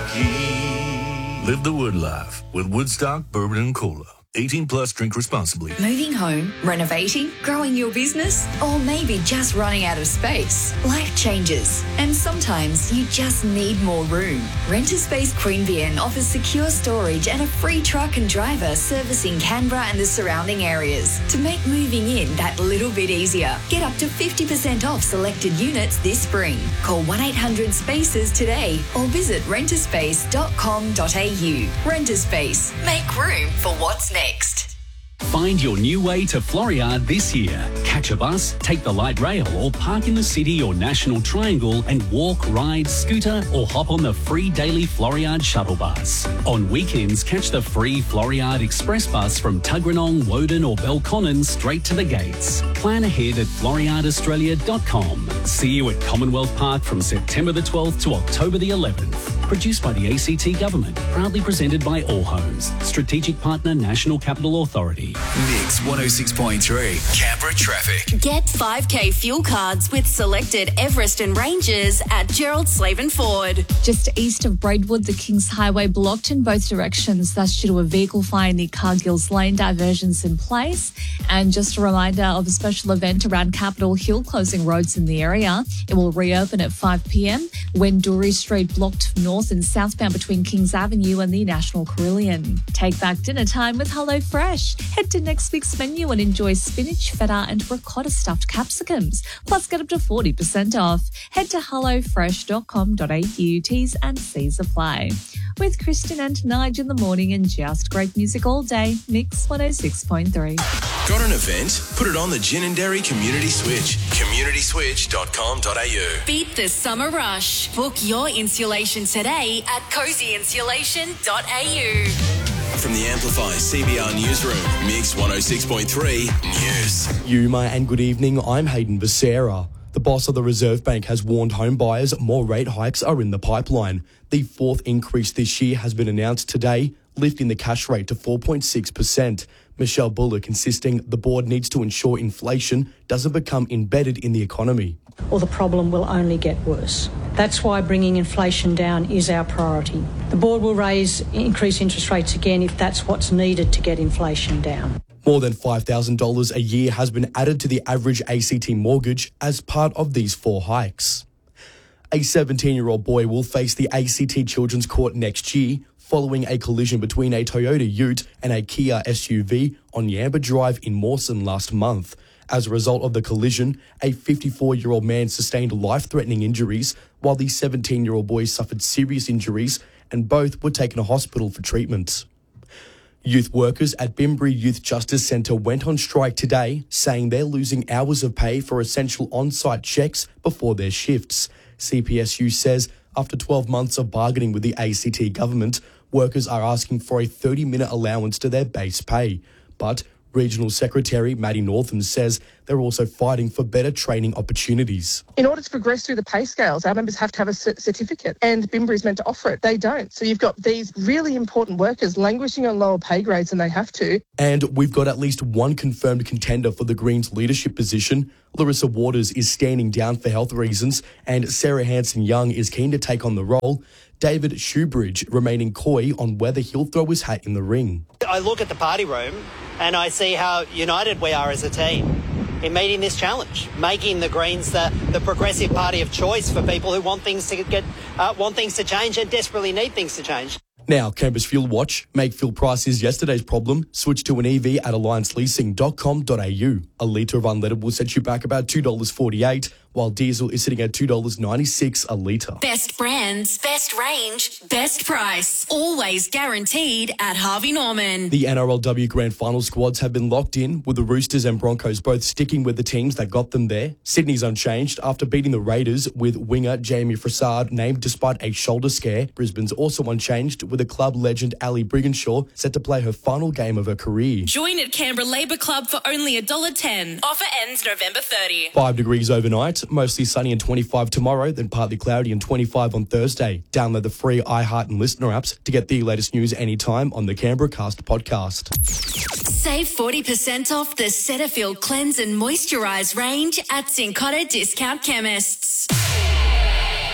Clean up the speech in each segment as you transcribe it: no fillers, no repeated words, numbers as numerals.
Kentucky. Live the wood life with Woodstock Bourbon and Cola. 18 plus, drink responsibly. Moving home, renovating, growing your business, or maybe just running out of space. Life changes, and sometimes you just need more room. Renter Space Queanbeyan offers secure storage and a free truck and driver servicing Canberra and the surrounding areas to make moving in that little bit easier. Get up to 50% off selected units this spring. Call 1-800-SPACES today or visit renterspace.com.au. Renter Space. Make room for what's next. Find your new way to Floriade this year. Catch a bus, take the light rail, or park in the city or National Triangle and walk, ride, scooter, or hop on the free daily Floriade shuttle bus. On weekends, catch the free Floriade Express bus from Tuggeranong, Woden, or Belconnen straight to the gates. Plan ahead at floriadeaustralia.com. See you at Commonwealth Park from September the 12th to October the 11th. Produced by the ACT Government. Proudly presented by All Homes. Strategic partner, National Capital Authority. Mix 106.3, Canberra traffic. Get 5K fuel cards with selected Everest and Rangers at Gerald Slaven Ford. Just east of Braidwood, the Kings Highway blocked in both directions. That's due to a vehicle fire near Cargill's Lane. Diversions in place. And just a reminder of a special event around Capitol Hill, closing roads in the area. It will reopen at 5 p.m. when Dury Street blocked north and southbound between Kings Avenue and the National Carillion. Take back dinner time with HelloFresh. Head to next week's menu and enjoy spinach, feta and ricotta stuffed capsicums. Plus get up to 40% off. Head to hellofresh.com.au. T's and C's apply. With Kristen and Nige in the morning and just great music all day. Mix 106.3. Got an event? Put it on the Gin and Dairy Community Switch. communityswitch.com.au. Beat the summer rush. Book your insulation today at cozyinsulation.au. From the Amplify CBR Newsroom, Mix 106.3 News. Yuma and good evening, I'm Hayden Becerra. The boss of the Reserve Bank has warned home buyers more rate hikes are in the pipeline. The fourth increase this year has been announced today, lifting the cash rate to 4.6%. Michelle Bullock insisting the board needs to ensure inflation doesn't become embedded in the economy. Or the problem will only get worse. That's why bringing inflation down is our priority. The board will increase interest rates again if that's what's needed to get inflation down. More than $5,000 a year has been added to the average ACT mortgage as part of these four hikes. A 17-year-old boy will face the ACT Children's Court next year following a collision between a Toyota Ute and a Kia SUV on Yamba Drive in Mawson last month. As a result of the collision, a 54-year-old man sustained life-threatening injuries, while the 17-year-old boy suffered serious injuries, and both were taken to hospital for treatment. Youth workers at Bimbri Youth Justice Centre went on strike today, saying they're losing hours of pay for essential on-site checks before their shifts. CPSU says after 12 months of bargaining with the ACT government, workers are asking for a 30-minute allowance to their base pay. But Regional Secretary Maddie Northam says they're also fighting for better training opportunities. In order to progress through the pay scales, our members have to have a certificate, and Bimbri is meant to offer it. They don't. So you've got these really important workers languishing on lower pay grades than they have to. And we've got at least one confirmed contender for the Greens leadership position. Larissa Waters is standing down for health reasons, and Sarah Hanson-Young is keen to take on the role. David Shoebridge remaining coy on whether he'll throw his hat in the ring. I look at the party room and I see how united we are as a team in meeting this challenge, making the Greens the progressive party of choice for people who want things to change and desperately need things to change. Now, Canberra's Fuel Watch. Make fuel prices yesterday's problem. Switch to an EV at allianceleasing.com.au. A litre of unleaded will set you back about $2.48, while diesel is sitting at $2.96 a litre. Best brands, best range, best price. Always guaranteed at Harvey Norman. The NRLW Grand Final squads have been locked in, with the Roosters and Broncos both sticking with the teams that got them there. Sydney's unchanged after beating the Raiders, with winger Jamie Frassard named despite a shoulder scare. Brisbane's also unchanged, with a club legend Ali Brigginshaw set to play her final game of her career. Join at Canberra Labour Club for only $1.10. Offer ends November 30. 5 degrees overnight. Mostly sunny and 25 tomorrow, then partly cloudy and 25 on Thursday. Download the free iHeart and Listener apps to get the latest news anytime on the Canberra Cast podcast. Save 40% off the Cetaphil Cleanse and Moisturise range at Cincotta Discount Chemists.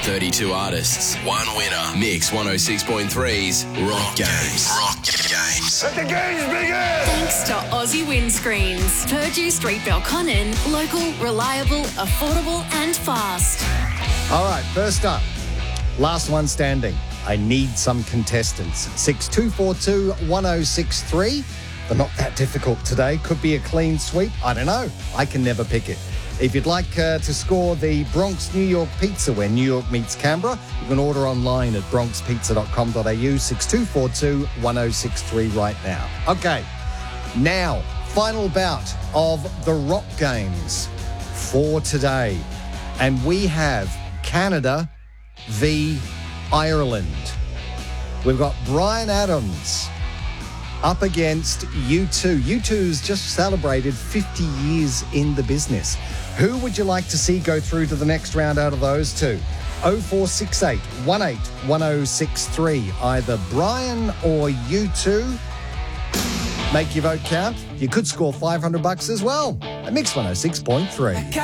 32 artists, one winner. Mix 106.3's Rock Games. Rock Games. Let the games begin! Thanks to Aussie Windscreens. Purdue Street, Belconnen. Local, reliable, affordable and fast. All right, first up, last one standing. I need some contestants. 6242 1063. They're not that difficult today. Could be a clean sweep. I don't know. I can never pick it. If you'd like to score the Bronx New York pizza where New York meets Canberra, you can order online at bronxpizza.com.au, 6242 1063 right now. Okay, now, final bout of the Rock Games for today. And we have Canada v Ireland. We've got Bryan Adams up against U2. U2's just celebrated 50 years in the business. Who would you like to see go through to the next round out of those two? 0468 18 1063. Either Bryan or U2. Make your vote count. You could score $500 as well at Mix 106.3.